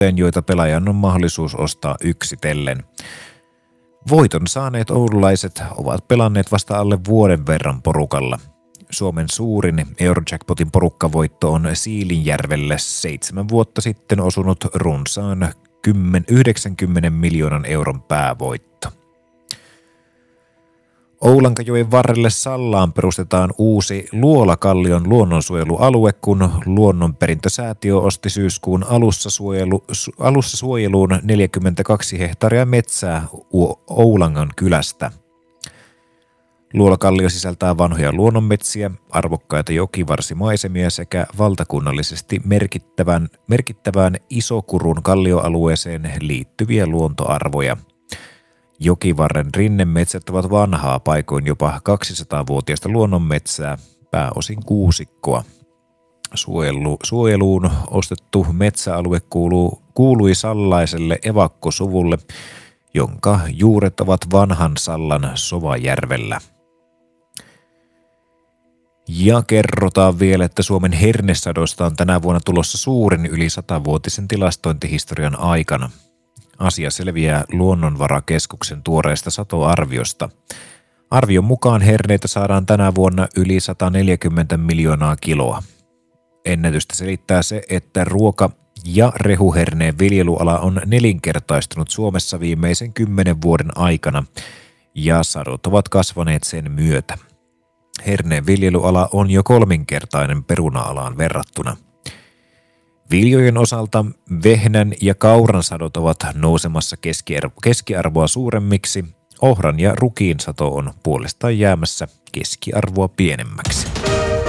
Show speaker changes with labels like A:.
A: joita pelaajan on mahdollisuus ostaa yksitellen. Voiton saaneet oululaiset ovat pelanneet vasta alle vuoden verran porukalla. Suomen suurin Eurojackpotin porukkavoitto on Siilinjärvelle 7 vuotta sitten osunut runsaan 90 miljoonan euron päävoitto. Oulankajoen varrelle Sallaan perustetaan uusi Luolakallion luonnonsuojelualue, kun Luonnonperintösäätiö osti syyskuun alussa suojeluun 42 hehtaaria metsää Oulangan kylästä. Luolakallio sisältää vanhoja luonnonmetsiä, arvokkaita jokivarsimaisemia sekä valtakunnallisesti merkittävään Isokurun kallioalueeseen liittyviä luontoarvoja. Jokivarren rinnemetsät ovat vanhaa, paikoin jopa 200-vuotiaista luonnonmetsää, pääosin kuusikkoa. Suojeluun ostettu metsäalue kuului sallaiselle evakkosuvulle, jonka juuret ovat vanhan Sallan Sovajärvellä. Ja kerrotaan vielä, että Suomen hernesadoista on tänä vuonna tulossa suurin yli 100-vuotisen tilastointihistorian aikana. Asia selviää Luonnonvarakeskuksen tuoreesta satoarviosta. Arvion mukaan herneitä saadaan tänä vuonna yli 140 miljoonaa kiloa. Ennätystä selittää se, että ruoka- ja rehuherneen viljelyala on nelinkertaistunut Suomessa viimeisen 10 vuoden aikana, ja sadot ovat kasvaneet sen myötä. Herneen viljelyala on jo 3-kertainen peruna-alaan verrattuna. Viljojen osalta vehnän ja kauran sadot ovat nousemassa keskiarvoa suuremmiksi. Ohran ja rukiin sato on puolestaan jäämässä keskiarvoa pienemmäksi.